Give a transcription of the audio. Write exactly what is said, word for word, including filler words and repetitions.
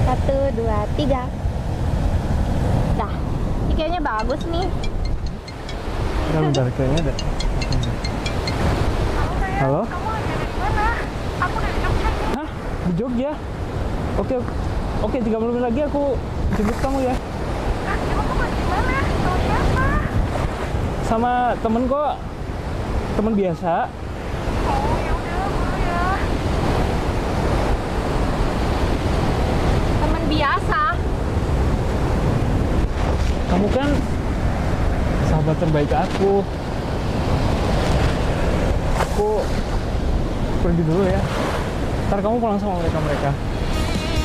Satu, dua, tiga. Dah, ini kayaknya bagus nih. Bentar, bentar, kayaknya ada. Halo? Kamu lagi ada di mana? Aku dari Jogja nih. Hah? Di Jogja? Oke, oke, tiga puluh menit lagi aku jemput kamu ya. Kak, emang kamu lagi di mana? Sama siapa? Sama temen kok, temen biasa. Oh, ya udah, boleh ya. Teman biasa. Kamu kan sahabat terbaik aku. Aku pergi dulu ya. Ntar kamu pulang sama mereka-mereka.